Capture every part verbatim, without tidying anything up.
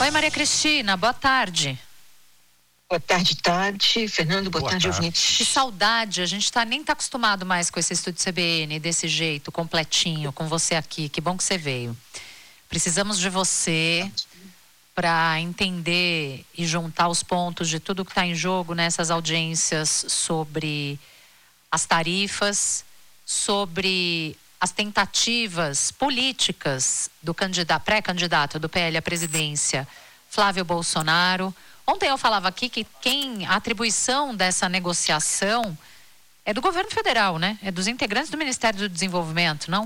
Oi, Maria Cristina, boa tarde. Boa tarde, Tati. Fernando, boa, boa tarde, ouvintes. Que saudade, a gente tá, nem tá acostumado mais com esse estúdio C B N, desse jeito, completinho, com você aqui. Que bom que você veio. Precisamos de você para entender e juntar os pontos de tudo que está em jogo nessas audiências sobre as tarifas, sobre as tentativas políticas do candidato, pré-candidato do P L à presidência, Flávio Bolsonaro. Ontem eu falava aqui que quem, a atribuição dessa negociação é do governo federal, né? É dos integrantes do Ministério do Desenvolvimento, não?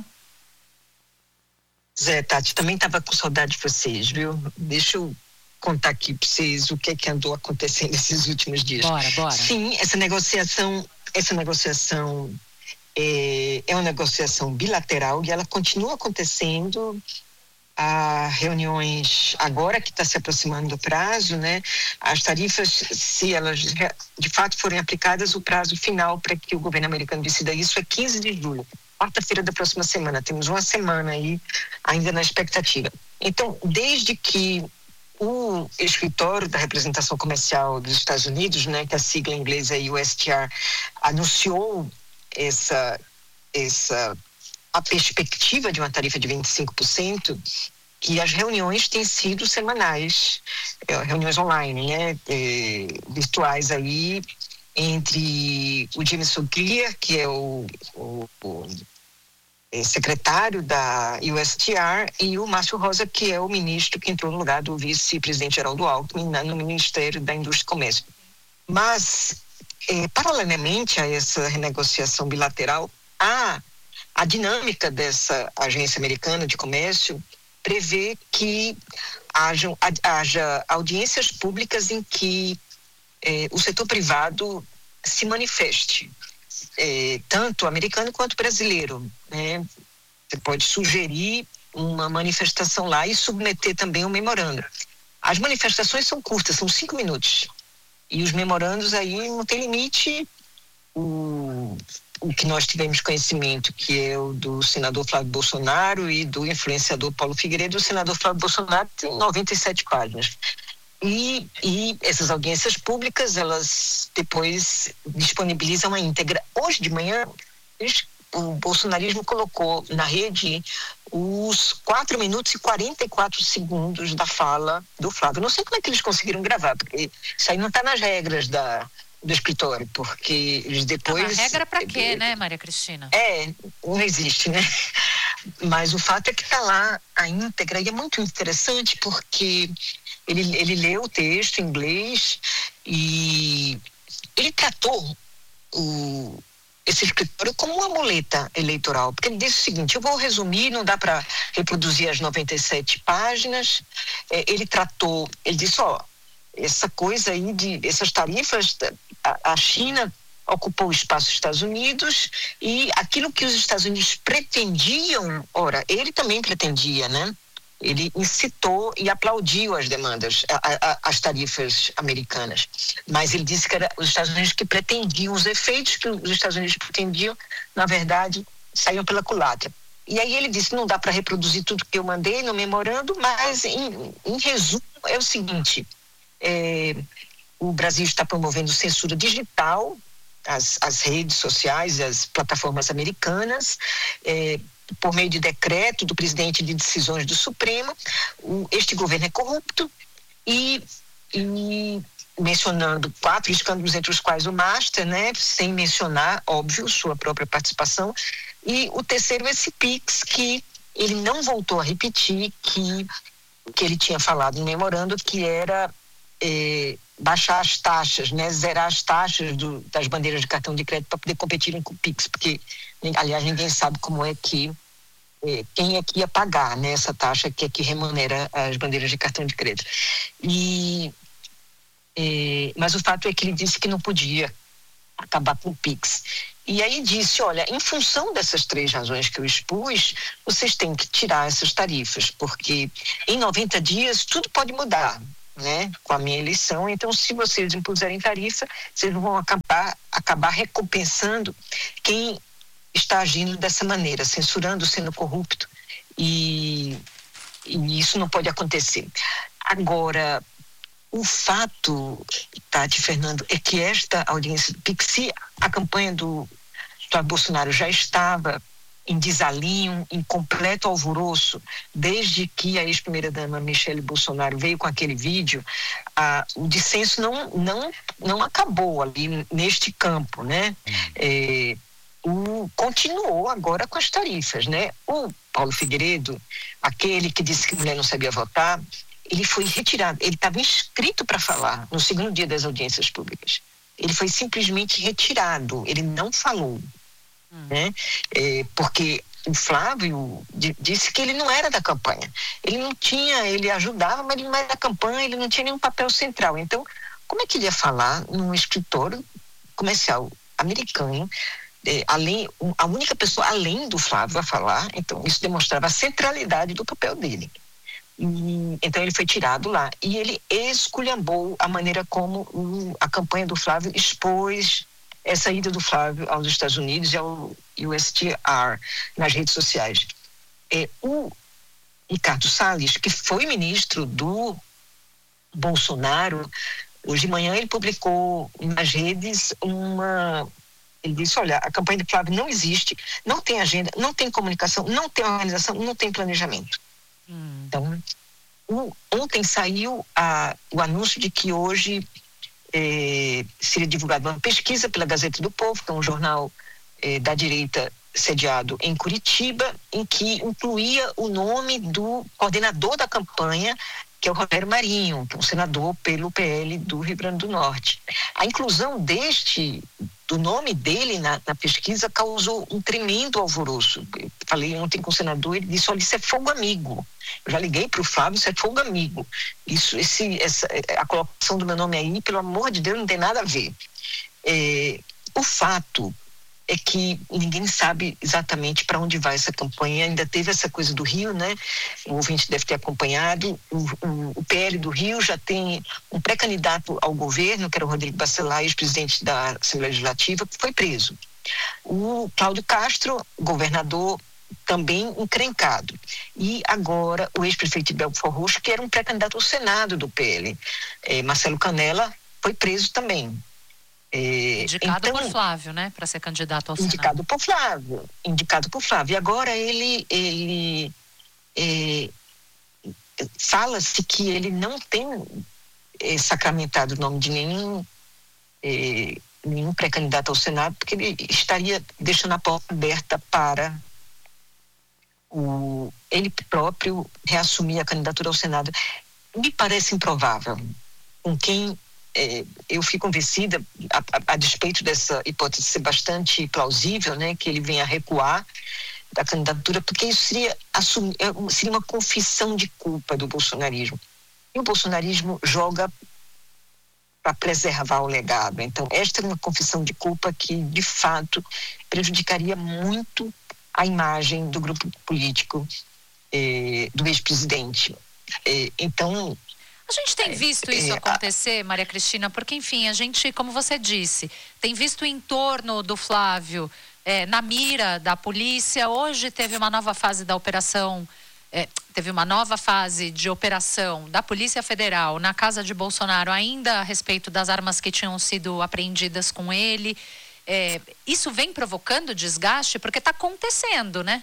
Zé, Tati, também estava com saudade de vocês, viu? Deixa eu contar aqui para vocês o que é que andou acontecendo esses últimos dias. Bora, bora. Sim, essa negociação, essa negociação é, é uma negociação bilateral e ela continua acontecendo. Há reuniões agora que está se aproximando do prazo, né? As tarifas, se elas de fato forem aplicadas, o prazo final para que o governo americano decida isso é quinze de julho, quarta-feira da próxima semana. Temos uma semana aí ainda na expectativa. Então, desde que o escritório da representação comercial dos Estados Unidos, né, que a sigla em inglês é U S T R, anunciou essa essa a perspectiva de uma tarifa de vinte e cinco por cento, que as reuniões têm sido semanais, é, reuniões online, né, é, virtuais aí, entre o Jameson Clear, que é o, o, o é, secretário da U S T R, e o Márcio Rosa, que é o ministro que entrou no lugar do vice-presidente Geraldo Alckmin no Ministério da Indústria e Comércio. Mas, é, paralelamente a essa renegociação bilateral, há a dinâmica dessa agência americana de comércio prevê que haja, haja audiências públicas em que eh, o setor privado se manifeste, eh, tanto americano quanto brasileiro, né? Você pode sugerir uma manifestação lá e submeter também um memorando. As manifestações são curtas, são cinco minutos. E os memorandos aí não tem limite. O... o que nós tivemos conhecimento, que é o do senador Flávio Bolsonaro e do influenciador Paulo Figueiredo. O senador Flávio Bolsonaro tem noventa e sete páginas. E, e essas audiências públicas, elas depois disponibilizam a íntegra. Hoje de manhã, o bolsonarismo colocou na rede os quatro minutos e quarenta e quatro segundos da fala do Flávio. Não sei como é que eles conseguiram gravar, porque isso aí não está nas regras da... do escritório, porque eles depois... A regra para quê, né, Maria Cristina? É, não existe, né? Mas o fato é que está lá a íntegra, e é muito interessante porque ele, ele leu o texto em inglês e ele tratou o, esse escritório como uma muleta eleitoral, porque ele disse o seguinte: eu vou resumir, não dá para reproduzir as noventa e sete páginas. É, ele tratou, ele disse, ó, essa coisa aí de essas tarifas, a, a China ocupou o espaço dos Estados Unidos e aquilo que os Estados Unidos pretendiam, ora, ele também pretendia, né? Ele incitou e aplaudiu as demandas, a, a, as tarifas americanas. Mas ele disse que era os Estados Unidos que pretendiam, os efeitos que os Estados Unidos pretendiam, na verdade, saíam pela culatra. E aí ele disse, não dá para reproduzir tudo que eu mandei no memorando, mas em, em resumo é o seguinte: é, o Brasil está promovendo censura digital, as, as redes sociais, as plataformas americanas, é, por meio de decreto do presidente de decisões do Supremo. O, este governo é corrupto e, e mencionando quatro escândalos, entre os quais o Master, né, sem mencionar, óbvio, sua própria participação. E o terceiro, esse Pix, que ele não voltou a repetir, que, que ele tinha falado no memorando, que era é, baixar as taxas, né, zerar as taxas do, das bandeiras de cartão de crédito para poder competirem com o Pix, porque, aliás, ninguém sabe como é que, é, quem é que ia pagar, né, essa taxa que é que remunera as bandeiras de cartão de crédito. E, é, mas o fato é que ele disse que não podia acabar com o Pix. E aí disse, olha, em função dessas três razões que eu expus, vocês têm que tirar essas tarifas, porque em noventa dias tudo pode mudar, né, com a minha eleição. Então, se vocês impuserem tarifa, vocês vão acabar, acabar recompensando quem está agindo dessa maneira, censurando, sendo corrupto, e, e isso não pode acontecer. Agora, o fato, Tati, Fernando, é que esta audiência do P I C, se a campanha do Flávio Bolsonaro já estava em desalinho, em completo alvoroço, desde que a ex-primeira-dama Michele Bolsonaro veio com aquele vídeo, ah, o dissenso não, não, não acabou ali neste campo, né? É, o, continuou agora com as tarifas, né? O Paulo Figueiredo, aquele que disse que mulher não sabia votar, ele foi retirado, ele estava inscrito para falar no segundo dia das audiências públicas. Ele foi simplesmente retirado, ele não falou. Hum. Né? É, porque o Flávio disse que ele não era da campanha. Ele não tinha, ele ajudava, mas ele não era da campanha, ele não tinha nenhum papel central. Então, como é que ele ia falar num escritório comercial americano, é, além, a única pessoa além do Flávio a falar? Então, isso demonstrava a centralidade do papel dele. E, então ele foi tirado lá e ele esculhambou a maneira como o, a campanha do Flávio expôs essa ida do Flávio aos Estados Unidos e ao U S T R nas redes sociais. É, o Ricardo Salles, que foi ministro do Bolsonaro, hoje de manhã ele publicou nas redes uma... Ele disse, olha, a campanha do Flávio não existe, não tem agenda, não tem comunicação, não tem organização, não tem planejamento. Hum. Então, o, ontem saiu a, o anúncio de que hoje eh, seria divulgada uma pesquisa pela Gazeta do Povo, que é um jornal eh, da direita sediado em Curitiba, em que incluía o nome do coordenador da campanha, que é o Rogério Marinho, que é um senador pelo P L do Rio Grande do Norte. A inclusão deste, do nome dele na, na pesquisa causou um tremendo alvoroço. Eu falei ontem com o senador, ele disse, olha, isso é fogo amigo. Eu já liguei para o Flávio, isso é fogo amigo. Isso, esse, essa, a colocação do meu nome aí, pelo amor de Deus, não tem nada a ver. É, o fato é que ninguém sabe exatamente para onde vai essa campanha. Ainda teve essa coisa do Rio, né? O ouvinte deve ter acompanhado. O, o, o P L do Rio já tem um pré-candidato ao governo, que era o Rodrigo Bacelar, ex-presidente da Assembleia Legislativa, que foi preso. O Cláudio Castro, governador, também encrencado. E agora o ex-prefeito de Belfort Roxo, que era um pré-candidato ao Senado do P L, eh, Marcelo Canella, foi preso também. É, indicado então, por Flávio, né? Para ser candidato ao indicado Senado. Por Flávio, indicado por Flávio. E agora ele, ele é, fala-se que ele não tem é, sacramentado o nome de nenhum, é, nenhum pré-candidato ao Senado, porque ele estaria deixando a porta aberta para o, ele próprio reassumir a candidatura ao Senado. Me parece improvável. Com quem eu fico convencida, a, a, a despeito dessa hipótese ser bastante plausível, né, que ele venha a recuar da candidatura, porque isso seria, assumir, seria uma confissão de culpa do bolsonarismo. E o bolsonarismo joga para preservar o legado. Então, esta é uma confissão de culpa que, de fato, prejudicaria muito a imagem do grupo político eh, do ex-presidente. Eh, então... A gente tem visto isso acontecer, Maria Cristina, porque, enfim, a gente, como você disse, tem visto o entorno do Flávio é, na mira da polícia. Hoje teve uma nova fase da operação, é, teve uma nova fase de operação da Polícia Federal na casa de Bolsonaro, ainda a respeito das armas que tinham sido apreendidas com ele. É, isso vem provocando desgaste, porque está acontecendo, né?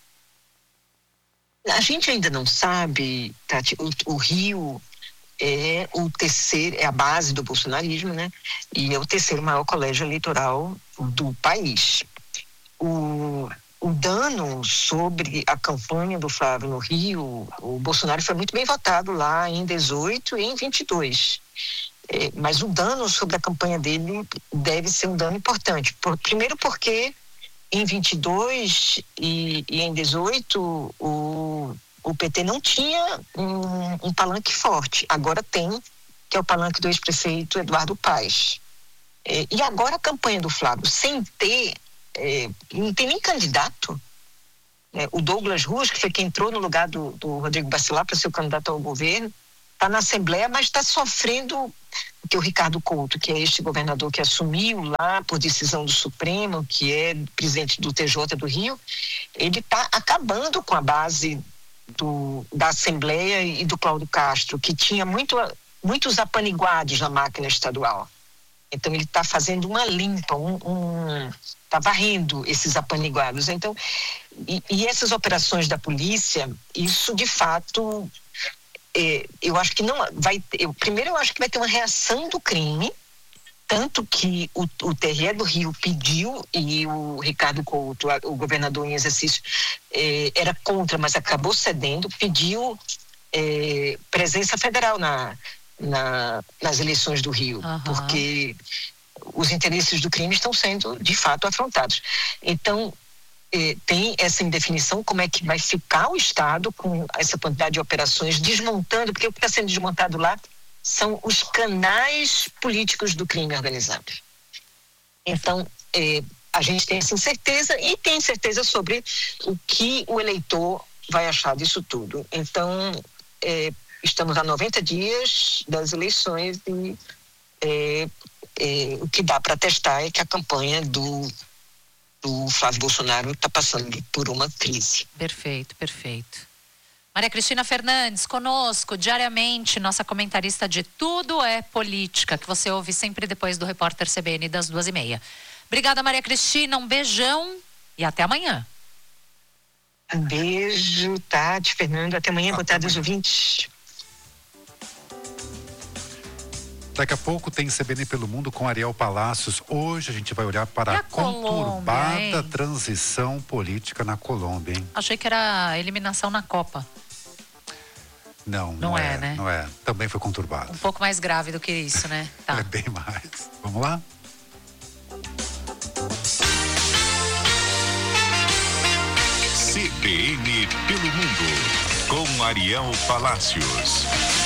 A gente ainda não sabe, Tati, o, o Rio... é o terceiro, é a base do bolsonarismo, né? E é o terceiro maior colégio eleitoral do país. O, o dano sobre a campanha do Flávio no Rio, o Bolsonaro foi muito bem votado lá em dezoito e em vinte e dois. É, mas o dano sobre a campanha dele deve ser um dano importante. Por, primeiro porque em vinte e dois e, e em dezoito o O P T não tinha um, um palanque forte, agora tem, que é o palanque do ex-prefeito Eduardo Paes. É, e agora a campanha do Flávio, sem ter, é, não tem nem candidato. É, o Douglas Ruas, que foi quem entrou no lugar do, do Rodrigo Bacelar para ser o candidato ao governo, está na Assembleia, mas está sofrendo, porque o Ricardo Couto, que é este governador que assumiu lá por decisão do Supremo, que é presidente do T J do Rio, ele está acabando com a base do, da Assembleia e do Cláudio Castro, que tinha muito, muitos apaniguados na máquina estadual. Então, ele está fazendo uma limpa, um, um, está varrendo esses apaniguados. Então, e, e essas operações da polícia, isso de fato, é, eu acho que não vai. Eu, primeiro, eu acho que vai ter uma reação do crime, tanto que o, o T R E do Rio pediu, e o Ricardo Couto, o governador em exercício, é, era contra, mas acabou cedendo, pediu é, presença federal na. Na, nas eleições do Rio, uhum. porque os interesses do crime estão sendo, de fato, afrontados. Então, eh, tem essa indefinição, como é que vai ficar o Estado com essa quantidade de operações, desmontando, porque o que está sendo desmontado lá são os canais políticos do crime organizado. Então, eh, a gente tem essa incerteza e tem certeza sobre o que o eleitor vai achar disso tudo. Então, eh, estamos a noventa dias das eleições e é, é, o que dá para testar é que a campanha do, do Flávio Bolsonaro está passando por uma crise. Perfeito, perfeito. Maria Cristina Fernandes, conosco diariamente, nossa comentarista de Tudo é Política, que você ouve sempre depois do Repórter C B N das duas e meia. Obrigada, Maria Cristina, um beijão e até amanhã. Um beijo, Tati, Fernando, até amanhã, boa tarde aos ouvintes. Daqui a pouco tem C B N pelo Mundo com Ariel Palacios. Hoje a gente vai olhar para e a, a conturbada Colômbia, transição política na Colômbia, hein? Achei que era eliminação na Copa. Não, não, não é, é, né? Não é. Também foi conturbado. Um pouco mais grave do que isso, né? Tá. É bem mais. Vamos lá? C B N pelo Mundo com Ariel Palacios.